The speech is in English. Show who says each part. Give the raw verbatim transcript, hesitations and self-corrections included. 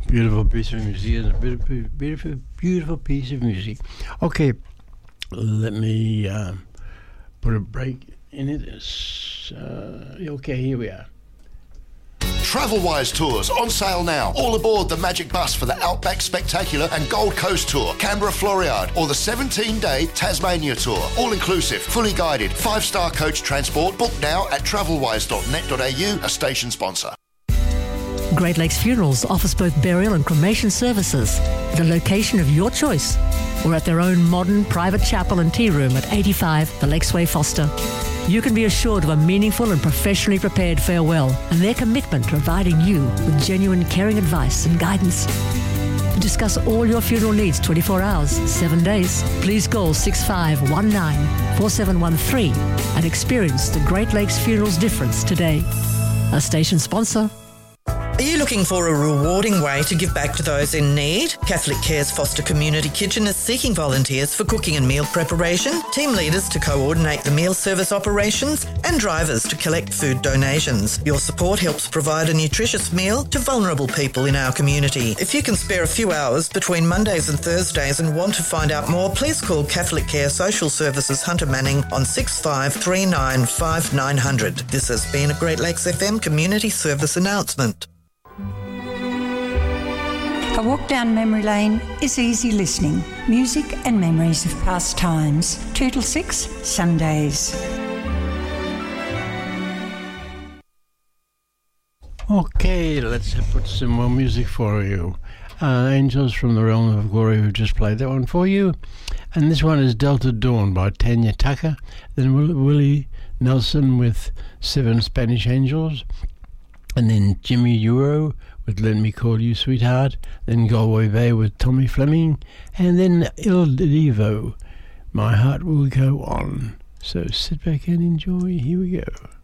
Speaker 1: Beautiful piece of music, isn't it? Beautiful, beautiful, beautiful piece of music. Okay, let me uh, put a break in it. Uh, okay, here we are.
Speaker 2: Travelwise Tours on sale now. All aboard the Magic Bus for the Outback Spectacular and Gold Coast Tour, Canberra Floriade, or the seventeen-day Tasmania Tour. All inclusive, fully guided, five-star coach transport. Book now at travelwise dot net dot a u, a station sponsor.
Speaker 3: Great Lakes Funerals offers both burial and cremation services at a location of your choice or at their own modern private chapel and tea room at eighty-five The Lakesway, Foster. You can be assured of a meaningful and professionally prepared farewell and their commitment to providing you with genuine caring advice and guidance. To discuss all your funeral needs twenty-four hours, seven days, please call six five one nine, four seven one three and experience the Great Lakes Funerals difference today. A station sponsor.
Speaker 4: Are you looking for a rewarding way to give back to those in need? Catholic Care's Foster Community Kitchen is seeking volunteers for cooking and meal preparation, team leaders to coordinate the meal service operations, and drivers to collect food donations. Your support helps provide a nutritious meal to vulnerable people in our community. If you can spare a few hours between Mondays and Thursdays and want to find out more, please call Catholic Care Social Services Hunter Manning on six five three nine five nine zero zero. This has been a Great Lakes F M community service announcement.
Speaker 5: A walk down memory lane is easy listening. Music and memories of past times. two till six, Sundays.
Speaker 1: Okay, let's put some more music for you. Uh, Angels from the Realm of Glory, who just played that one for you. And this one is Delta Dawn by Tanya Tucker. Then Will- Willie Nelson with Seven Spanish Angels. And then Jimmy Euro with Let Me Call You Sweetheart, then Galway Bay with Tommy Fleming, and then Il Divo, My Heart Will Go On. So sit back and enjoy. Here we go.